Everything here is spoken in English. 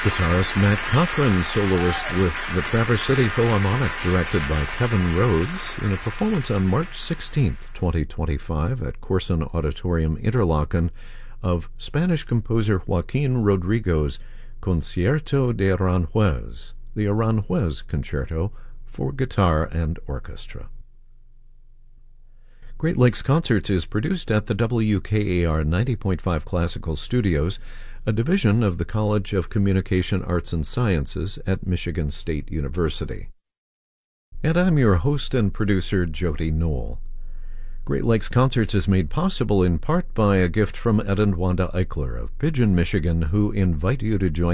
Guitarist Matt Cochran, soloist with the Traverse City Philharmonic, directed by Kevin Rhodes, in a performance on March 16, 2025, at Corson Auditorium, Interlaken, of Spanish composer Joaquin Rodrigo's Concierto de Aranjuez, the Aranjuez Concerto for guitar and orchestra. Great Lakes Concerts is produced at the WKAR 90.5 Classical Studios, a division of the College of Communication Arts and Sciences at Michigan State University. And I'm your host and producer, Jody Knoll. Great Lakes Concerts is made possible in part by a gift from Ed and Wanda Eichler of Pigeon, Michigan, who invite you to join